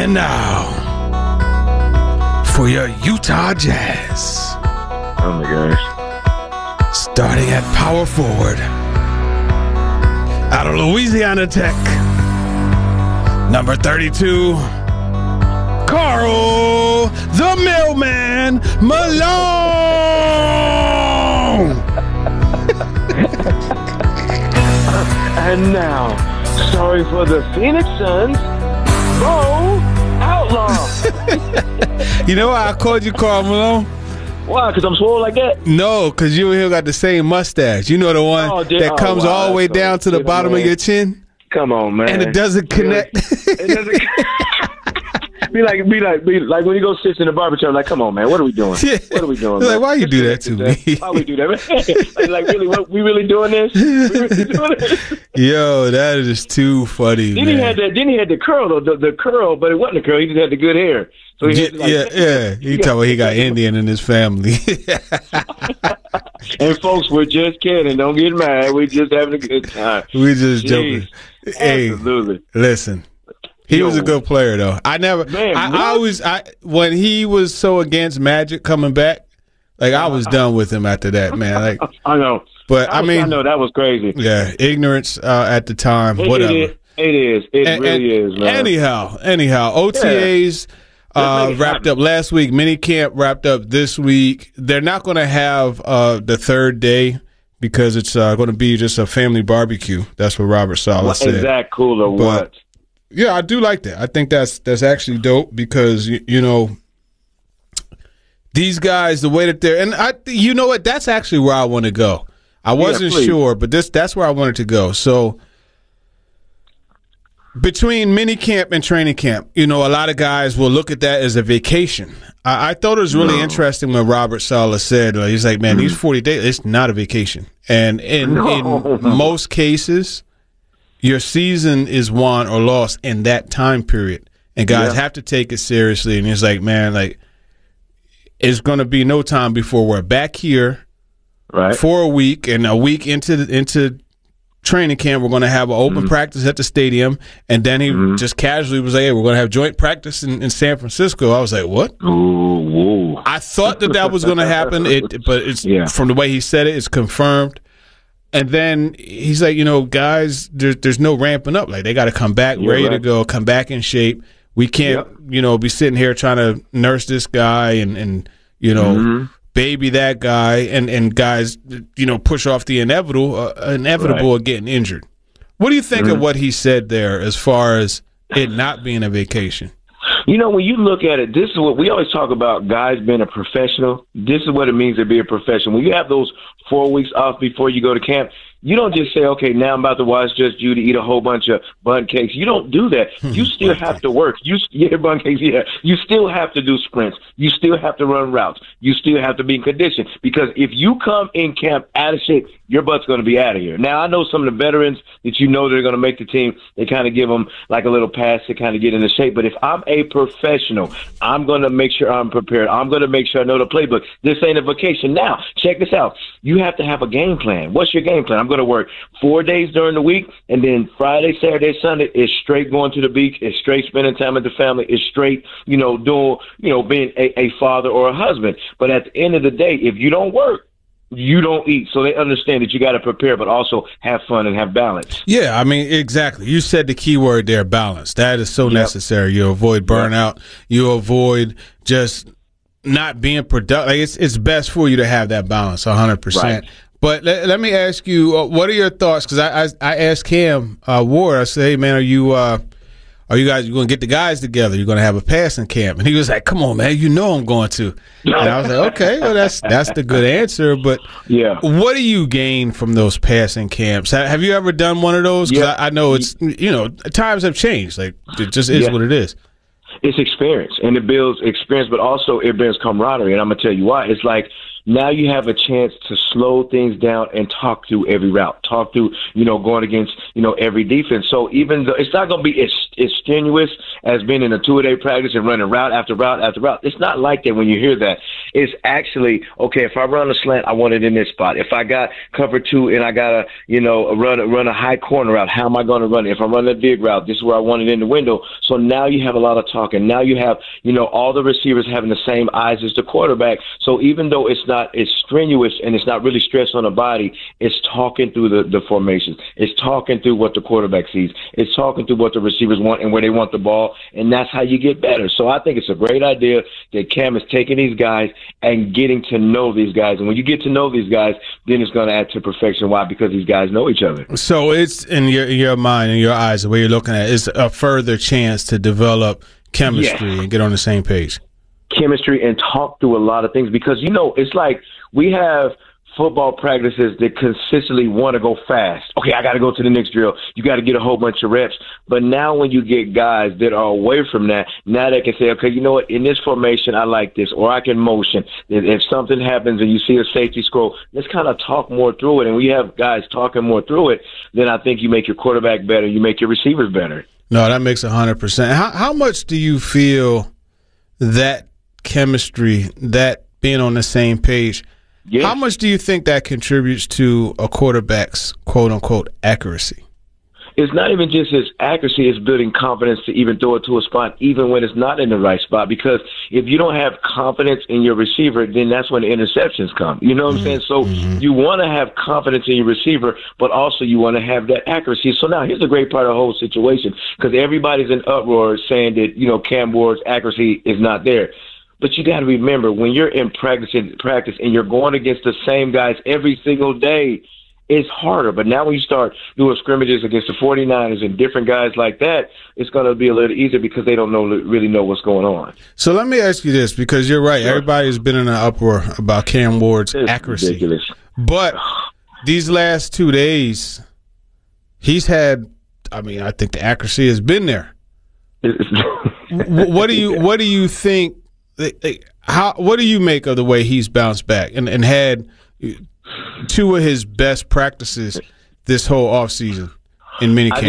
And now, for your Utah Jazz. Oh my gosh. Starting at power forward, out of Louisiana Tech, number 32, Karl the Mailman Malone. And now, sorry for the Phoenix Suns, Bo Outlaw. You know why I called you Karl Malone? Why? Because I'm swole like that? No, because you and him got the same mustache. You know the one that comes all the way down to the bottom of your chin? Come on, man. And it doesn't connect. It doesn't be like when you go sit in the barbershop, like, come on, man, what are we doing? Yeah. What are we doing? Like, why you do that to me? Why we do that? like really, we really doing this? We really doing this? Yo, that is too funny, Then man. he had the curl, though, the curl, but it wasn't a curl. He just had the good hair. So he had, yeah. He talking about he got Indian in his family. And folks, we're just kidding. Don't get mad. We're just having a good time. We just joking. Hey, absolutely. Listen. He was a good player, though. When he was so against Magic coming back, like, I was done with him after that, man. Like, I know. But I know that was crazy. Yeah, ignorance at the time, whatever. It is. It really is, man. Anyhow, OTAs wrapped up last week. Minicamp wrapped up this week. They're not going to have the third day because it's going to be just a family barbecue. That's what Robert Saleh said. Is that cool or what? Yeah, I do like that. I think that's actually dope because you know, these guys, the way that they're, and you know what, that's actually where I want to go. I wasn't sure, but that's where I wanted to go. So between minicamp and training camp, you know, a lot of guys will look at that as a vacation. I thought it was really interesting when Robert Saleh said, he's like, man, these 40 days, it's not a vacation. And in most cases, your season is won or lost in that time period. And guys have to take it seriously. And he's like, man, like, it's going to be no time before we're back here for a week. And a week into training camp, we're going to have an open practice at the stadium. And then he just casually was like, hey, we're going to have joint practice in San Francisco. I was like, what? Ooh. I thought that was going to happen, but it's from the way he said it, it's confirmed. And then he's like, you know, guys, there's no ramping up. Like, they got to come back ready to go, come back in shape. We can't, you know, be sitting here trying to nurse this guy and you know, baby that guy and guys, you know, push off the inevitable of getting injured. What do you think of what he said there as far as it not being a vacation? You know, when you look at it, this is what we always talk about, guys being a professional. This is what it means to be a professional. When you have those 4 weeks off before you go to camp, you don't just say, okay, now I'm about to watch Just Judy eat a whole bunch of bun cakes. You don't do that. You still have to work. Bun cakes, You still have to do sprints. You still have to run routes. You still have to be in condition. Because if you come in camp out of shape, your butt's going to be out of here. Now, I know some of the veterans that you know they're going to make the team, they kind of give them like a little pass to kind of get into shape. But if I'm a professional, I'm going to make sure I'm prepared. I'm going to make sure I know the playbook. This ain't a vacation. Now, check this out. You have to have a game plan. What's your game plan? I'm going to work 4 days during the week, and then Friday, Saturday, Sunday is straight going to the beach. It's straight spending time with the family. It's straight, you know, doing, you know, being a father or a husband. But at the end of the day, if you don't work, you don't eat. So they understand that you got to prepare, but also have fun and have balance. Yeah, I mean, exactly. You said the key word there, balance. That is so necessary. You avoid burnout. You avoid just not being productive. Like, it's best for you to have that balance 100%. Right. But let me ask you, what are your thoughts? Because I asked Cam Ward, I said, hey, man, are you guys going to get the guys together? You're going to have a passing camp? And he was like, come on, man, you know I'm going to. And I was like, okay, well, that's the good answer. But what do you gain from those passing camps? Have you ever done one of those? Because I know it's, you know, times have changed. Like, it just is what it is. It's experience, and it builds experience, but also it builds camaraderie. And I'm going to tell you why. It's like, Now you have a chance to slow things down and talk through every route, talk through, going against, every defense. So even though it's not going to be as strenuous as being in a 2-a-day practice and running route after route after route. It's not like that when you hear that. It's actually, okay, if I run a slant, I want it in this spot. If I got cover 2 and I got to, run a high corner route, how am I going to run it? If I run a big route, this is where I want it in the window. So now you have a lot of talking. Now you have, all the receivers having the same eyes as the quarterback. So even though it's strenuous and it's not really stress on the body, it's talking through the formations. It's talking through what the quarterback sees. It's talking through what the receivers want and where they want the ball, and that's how you get better. So I think it's a great idea that Cam is taking these guys and getting to know these guys. And when you get to know these guys, then it's going to add to perfection. Why? Because these guys know each other. So it's in your mind, in your eyes, the way you're looking at it, is a further chance to develop chemistry and get on the same page. Chemistry and talk through a lot of things because, it's like we have football practices that consistently want to go fast. Okay, I got to go to the next drill. You got to get a whole bunch of reps. But now when you get guys that are away from that, now they can say, okay, you know what, in this formation, I like this, or I can motion. If something happens and you see a safety scroll, let's kind of talk more through it. And we have guys talking more through it, then I think you make your quarterback better, you make your receivers better. No, that makes 100%. How much do you feel that chemistry, that being on the same page, how much do you think that contributes to a quarterback's quote-unquote accuracy? It's not even just his accuracy, it's building confidence to even throw it to a spot, even when it's not in the right spot. Because if you don't have confidence in your receiver, then that's when the interceptions come. You know what I'm saying? So you want to have confidence in your receiver, but also you want to have that accuracy. So now here's the great part of the whole situation, because everybody's in uproar saying that, Cam Ward's accuracy is not there. But you got to remember, when you're in practice and you're going against the same guys every single day, it's harder. But now when you start doing scrimmages against the 49ers and different guys like that, it's going to be a little easier because they don't really know what's going on. So let me ask you this, because you're right. Sure. Everybody's been in an uproar about Cam Ward's accuracy. Ridiculous. But these last 2 days, he's had, I think the accuracy has been there. What do you think? What do you make of the way he's bounced back and had 2 of his best practices this whole offseason in minicamp?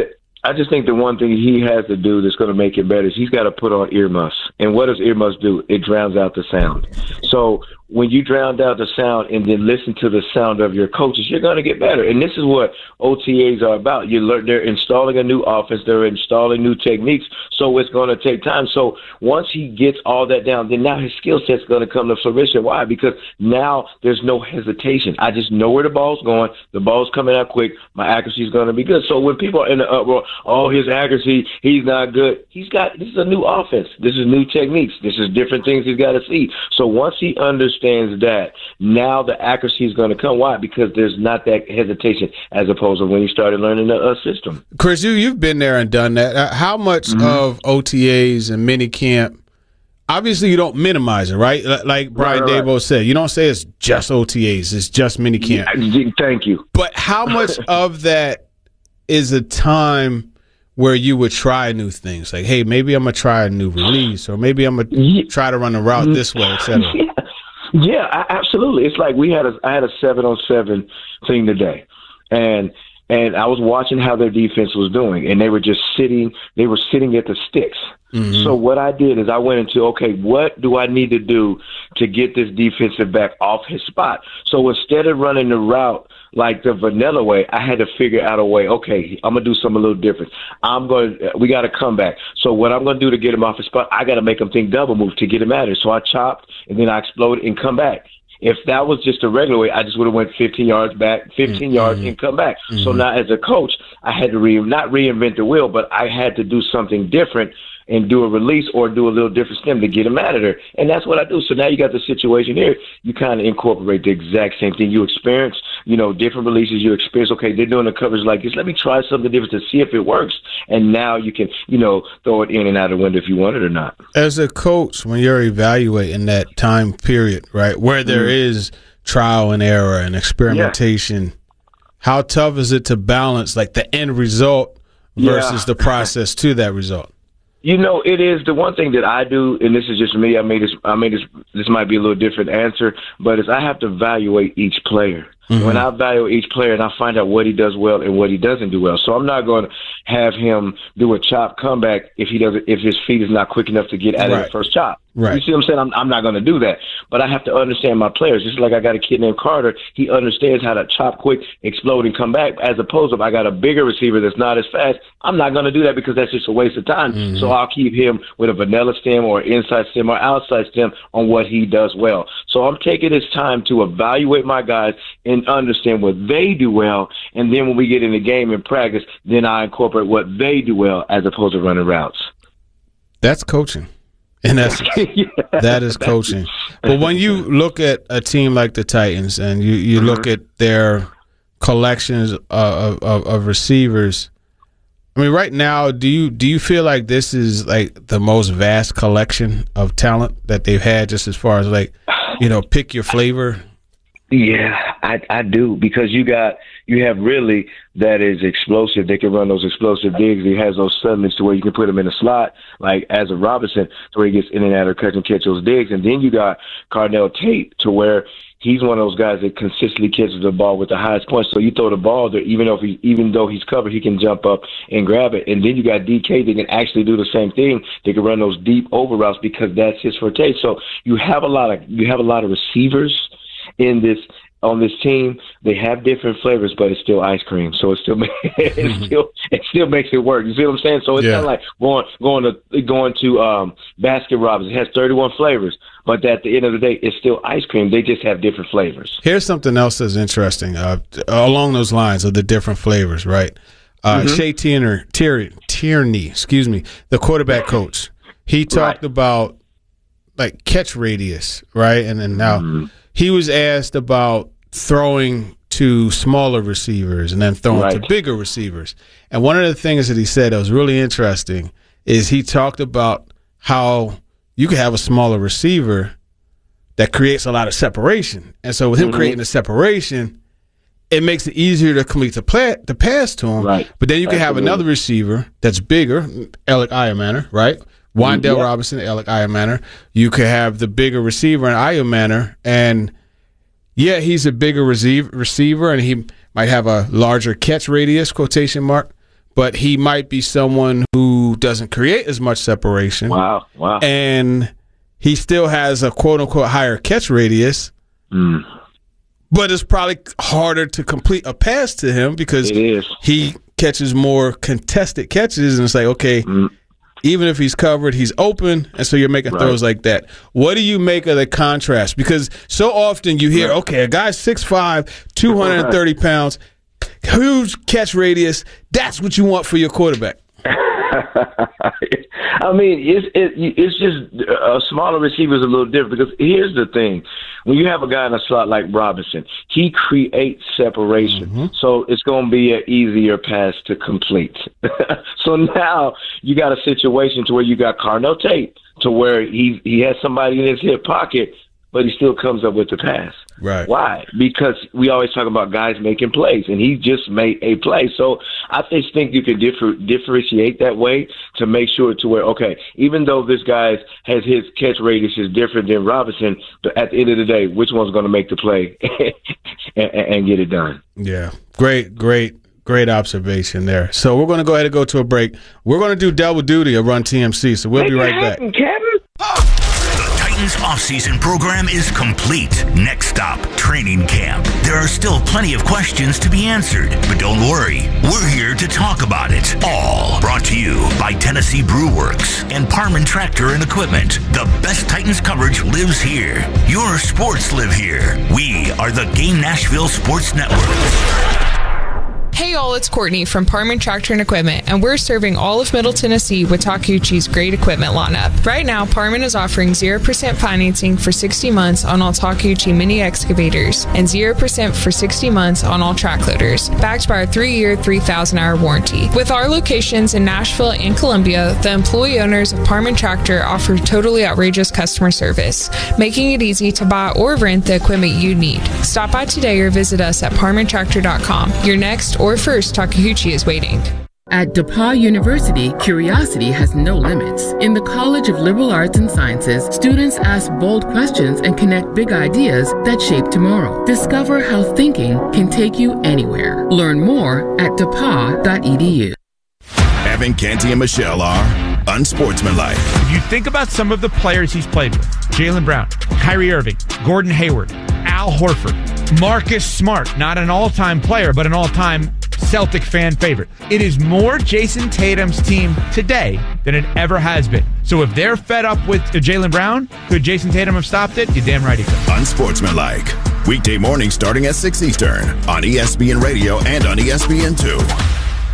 I just think the one thing he has to do that's going to make it better is he's got to put on earmuffs. And what does earmuffs do? It drowns out the sound. So when you drown out the sound and then listen to the sound of your coaches, you're going to get better. And this is what OTAs are about. They're installing a new offense. They're installing new techniques. So it's going to take time. So once he gets all that down, then now his skill set's going to come to fruition. Why? Because now there's no hesitation. I just know where the ball's going. The ball's coming out quick. My accuracy is going to be good. So when people are in the uproar, his accuracy, he's not good. This is a new offense. This is new techniques. This is different things he's got to see. So once he understands that, now the accuracy is going to come. Why? Because there's not that hesitation as opposed to when you started learning the system. Chris, you've been there and done that. How much of OTAs and minicamp, obviously you don't minimize it, right? Like Brian Daboll said, you don't say it's just OTAs, it's just minicamp. Yeah, thank you. But how much of that is a time where you would try new things? Like, hey, maybe I'm going to try a new release, or maybe I'm going to try to run a route this way, et cetera. Yeah, absolutely. It's like I had a 7-on-7 thing today, and I was watching how their defense was doing, and they were sitting at the sticks. Mm-hmm. So what I did is I went into, okay, what do I need to do to get this defensive back off his spot? So instead of running the route like the vanilla way, I had to figure out a way, okay, I'm going to do something a little different. We got to come back. So what I'm going to do to get him off his spot, I got to make him think double move to get him out of it. So I chopped, and then I exploded and come back. If that was just a regular way, I just would have went 15 yards back, 15 yards and come back. Mm-hmm. So now as a coach, I had to not reinvent the wheel, but I had to do something different and do a release or do a little different stem to get him out of there. And that's what I do. So now you got the situation here. You kind of incorporate the exact same thing. You experience, different releases. You experience, okay, they're doing the coverage like this. Let me try something different to see if it works. And now you can, throw it in and out of the window if you want it or not. As a coach, when you're evaluating that time period, right, where there is trial and error and experimentation, how tough is it to balance like the end result versus the process to that result? It is the one thing that I do, and this is just me. This might be a little different answer, but is I have to evaluate each player. Mm-hmm. When I evaluate each player and I find out what he does well and what he doesn't do well. So I'm not going to have him do a chop comeback if his feet is not quick enough to get out of the first chop. Right. You see what I'm saying? I'm not going to do that. But I have to understand my players. Just like I got a kid named Carter, he understands how to chop quick, explode, and come back, as opposed to I got a bigger receiver that's not as fast. I'm not going to do that because that's just a waste of time. Mm-hmm. So I'll keep him with a vanilla stem or inside stem or outside stem on what he does well. So I'm taking this time to evaluate my guys and understand what they do well. And then when we get in the game and practice, then I incorporate what they do well as opposed to running routes. That's coaching. In essence, that is coaching. But when you look at a team like the Titans and you look at their collections of receivers, I mean, right now, do you feel like this is like the most vast collection of talent that they've had, just as far as like, pick your flavor? Yeah, I do, because you have really that is explosive. They can run those explosive digs. He has those suddenlies to where you can put him in a slot, like as a Robinson, to where he gets in and out of catch those digs. And then you got Carnell Tate, to where he's one of those guys that consistently catches the ball with the highest points. So you throw the ball there, even though he's covered, he can jump up and grab it. And then you got DK that can actually do the same thing. They can run those deep over routes because that's his forte. So you have a lot of receivers on this team. They have different flavors, but it's still ice cream. So it still makes it work. You see what I'm saying? So it's not like going to Baskin Robbins. It has 31 flavors, but at the end of the day, it's still ice cream. They just have different flavors. Here's something else that's interesting along those lines of the different flavors, right? Shea Tierney, the quarterback coach, he talked about like catch radius, right? And then now he was asked about throwing to smaller receivers and then throwing to bigger receivers. And one of the things that he said that was really interesting is he talked about how you can have a smaller receiver that creates a lot of separation. And so with him creating the separation, it makes it easier to complete the pass to him. Right. But then you can have another receiver that's bigger, Alec Ironmanner, right? Wandale Robinson, Alec Ironmanner. You could have the bigger receiver in Ironmanner, and he's a bigger receiver, and he might have a larger catch radius, quotation mark, but he might be someone who doesn't create as much separation. Wow. And he still has a quote-unquote higher catch radius, but it's probably harder to complete a pass to him because he catches more contested catches, and it's like, okay, even if he's covered, he's open, and so you're making throws like that. What do you make of the contrast? Because so often you hear, okay, a guy's 6'5", 230 pounds, huge catch radius, that's what you want for your quarterback. I mean, it's just a smaller receiver is a little different, because here's the thing. When you have a guy in a slot like Robinson, he creates separation. So it's going to be an easier pass to complete. So now you got a situation to where you got Carnell Tate, to where he has somebody in his hip pocket, but he still comes up with the pass. Right. Why? Because we always talk about guys making plays, and he just made a play. So I just think you can differentiate that way to make sure to where, okay, even though this guy has his catch radius is different than Robinson, but at the end of the day, which one's going to make the play and get it done? Yeah. Great observation there. So we're going to go ahead and go to a break. We're going to do double duty at Run TMC, so we'll be right back. Titans off-season program is complete. Next stop, training camp. There are still plenty of questions to be answered, but don't worry. We're here to talk about it all. Brought to you by Tennessee Brew Works and Parman Tractor and Equipment. The best Titans coverage lives here. Your sports live here. We are the Game Nashville Sports Network. Hey y'all, it's Courtney from Parman Tractor and Equipment, and we're serving all of Middle Tennessee with Takeuchi's great equipment lineup. Right now, Parman is offering 0% financing for 60 months on all Takeuchi mini excavators and 0% for 60 months on all track loaders, backed by our 3-year, 3,000-hour warranty. With our locations in Nashville and Columbia, the employee owners of Parman Tractor offer totally outrageous customer service, making it easy to buy or rent the equipment you need. Stop by today or visit us at parmantractor.com. Your next or first Takeuchi is waiting. At DePauw University, curiosity has no limits. In the College of Liberal Arts and Sciences, students ask bold questions and connect big ideas that shape tomorrow. Discover how thinking can take you anywhere. Learn more at depaw.edu. Evan Canty and Michelle are unsportsmanlike. If you think about some of the players he's played with, Jaylen Brown, Kyrie Irving, Gordon Hayward, Al Horford, Marcus Smart, not an all-time player, but an all-time Celtic fan favorite. It is more Jason Tatum's team today than it ever has been. So if they're fed up with Jaylen Brown, could Jason Tatum have stopped it? You're damn right he could. Unsportsmanlike. Weekday morning starting at 6 Eastern on ESPN Radio and on ESPN2.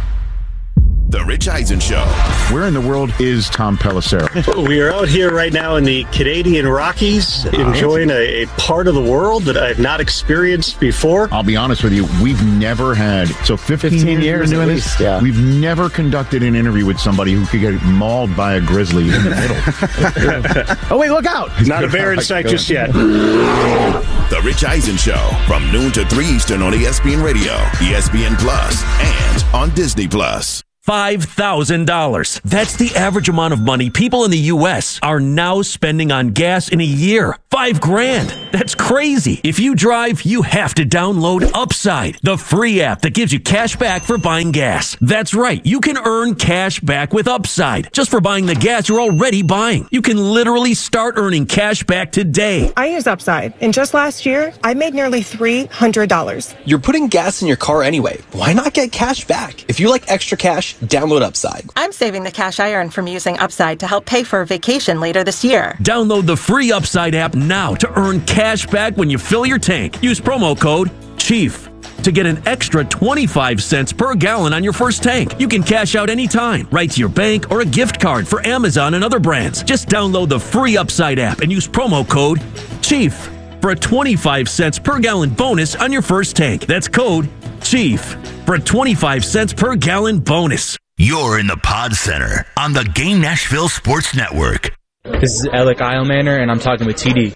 The Rich Eisen Show. Where in the world is Tom Pelissero? We are out here right now in the Canadian Rockies, enjoying a part of the world that I've not experienced before. I'll be honest with you, we've never had, 15 years doing this, we've never conducted an interview with somebody who could get mauled by a grizzly in the middle. Oh, wait, look out. Not a bear in sight just yet. The Rich Eisen Show from noon to 3 Eastern on ESPN Radio, ESPN Plus, and on Disney Plus. $5,000. That's the average amount of money people in the U.S. are now spending on gas in a year. $5,000. That's crazy. If you drive, you have to download Upside, the free app that gives you cash back for buying gas. That's right. You can earn cash back with Upside just for buying the gas you're already buying. You can literally start earning cash back today. I use Upside, and just last year, I made nearly $300. You're putting gas in your car anyway. Why not get cash back? If you like extra cash, download Upside. I'm saving the cash I earn from using Upside to help pay for a vacation later this year. Download the free Upside app now to earn cash back when you fill your tank. Use promo code CHIEF to get an extra 25 cents per gallon on your first tank. You can cash out anytime, right to your bank or a gift card for Amazon and other brands. Just download the free Upside app and use promo code CHIEF for a 25 cents per gallon bonus on your first tank. That's code CHIEF for a 25 cents per gallon bonus. You're in the Pod Center on the Game Nashville Sports Network. This is Alec Eilmaner, and I'm talking with TD.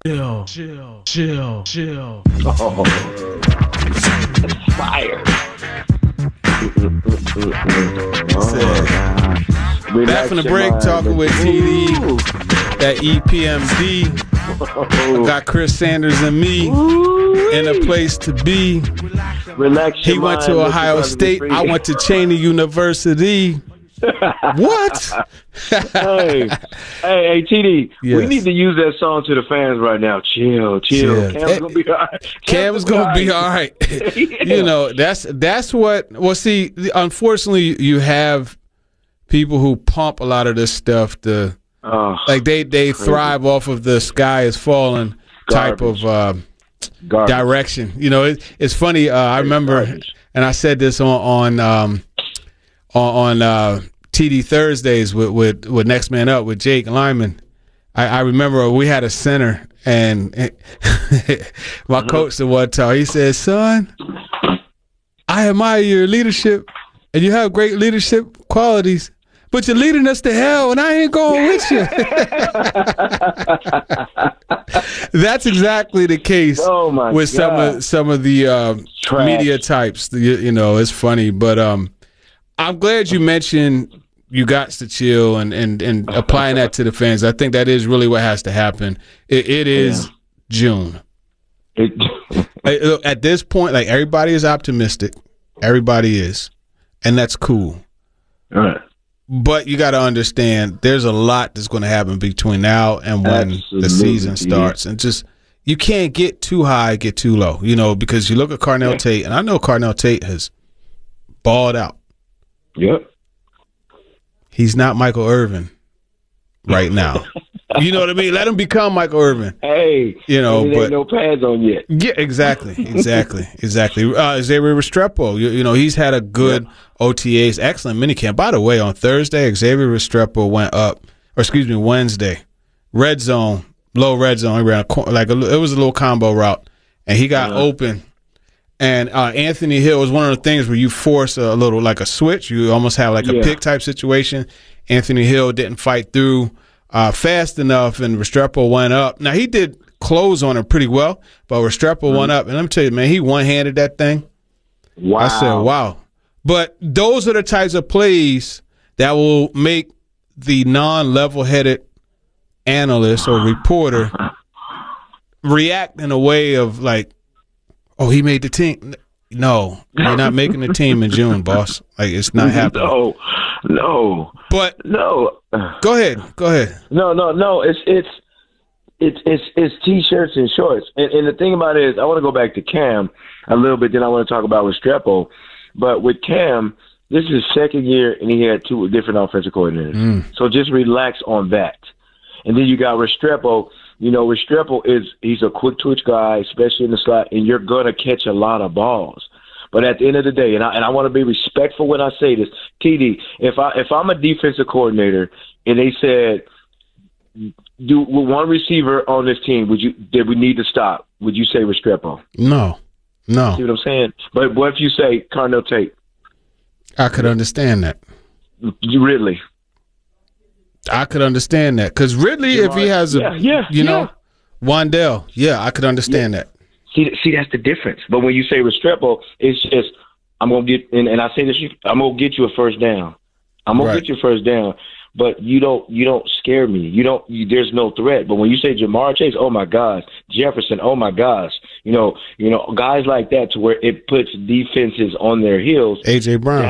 Chill. Oh, fire. Back from the break, talking with TD, that EPMD. I got Chris Sanders and me in a place to be. Relax. He went to Ohio State. I went to Cheney University. What? hey, TD. Yes. We need to use that song to the fans right now. Chill. Cam's gonna be all right. Cam's gonna be all right. You know, that's what. Well, see, unfortunately, you have people who pump a lot of this stuff. Like they thrive off of the sky is falling type of direction. You know, it's funny. I remember, and I said this on TD Thursdays with Next Man Up with Jake Lyman. I remember we had a center, and my coach said one time, he said, "Son, I admire your leadership, and you have great leadership qualities, but you're leading us to hell, and I ain't going with you." That's exactly the case with some of the media types. You know, it's funny, but I'm glad you mentioned you got to chill and applying that to the fans. I think that is really what has to happen. It is June. At this point, like, everybody is optimistic. Everybody is, and that's cool. All right. But you got to understand, there's a lot that's going to happen between now and when the season starts. And just, you can't get too high, get too low, you know, because you look at Carnell Tate, and I know Carnell Tate has balled out. Yep. He's not Michael Irvin right now. You know what I mean? Let him become Michael Irvin. Hey, you know, but no pads on yet. Yeah, exactly. Xavier Restrepo, you know, he's had a good OTAs, excellent minicamp. By the way, on Thursday, Xavier Restrepo went up, Wednesday, red zone, low red zone. He ran it was a little combo route, and he got open. And Anthony Hill was one of the things where you force a little, like a switch. You almost have like a pick type situation. Anthony Hill didn't fight through fast enough, and Restrepo went up. Now, he did close on him pretty well, but Restrepo went up. And let me tell you, man, he one-handed that thing. Wow. I said, wow. But those are the types of plays that will make the non-level-headed analyst or reporter react in a way of like, oh, he made the team. No, you're not making the team in June, boss. Like, it's not happening. No. But no. Go ahead. No. It's t-shirts and shorts. And the thing about it is, I want to go back to Cam a little bit. Then I want to talk about Restrepo. But with Cam, this is his second year, and he had 2 different offensive coordinators. So just relax on that. And then you got Restrepo. You know, Restrepo he's a quick twitch guy, especially in the slot, and you're gonna catch a lot of balls. But at the end of the day, and I want to be respectful when I say this, TD, if I'm a defensive coordinator and they said, do one receiver on this team did we need to stop? Would you say Restrepo? No. See what I'm saying? But what if you say Carnell Tate? I could understand that. Ridley. I could understand that because Ridley, if he has Wandell, I could understand that. See, that's the difference. But when you say Restrepo, it's just I'm gonna get and I say this, I'm gonna get you a first down. I'm gonna get you a first down. But you don't scare me. There's no threat. But when you say Jamar Chase, oh my gosh, Jefferson, oh my gosh, you know, guys like that to where it puts defenses on their heels. A.J. Brown.